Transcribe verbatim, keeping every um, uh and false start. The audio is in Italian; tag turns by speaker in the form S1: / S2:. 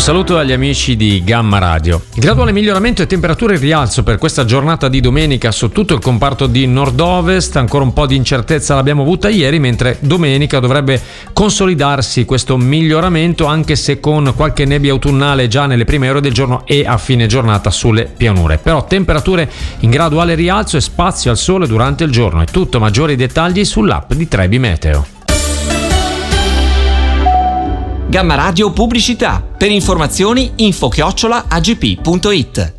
S1: saluto agli amici di Gamma Radio. Graduale miglioramento e temperature in rialzo per questa giornata di domenica su tutto il comparto di nord-ovest. Ancora un po' di incertezza l'abbiamo avuta ieri, mentre domenica dovrebbe consolidarsi questo miglioramento, anche se con qualche nebbia autunnale già nelle prime ore del giorno e a fine giornata sulle pianure. Però temperature in graduale rialzo e spazio al sole durante il giorno. È tutto, maggiori dettagli sull'app di Trebi Meteo.
S2: Gamma Radio Pubblicità. Per informazioni info chiocciola a g p punto it.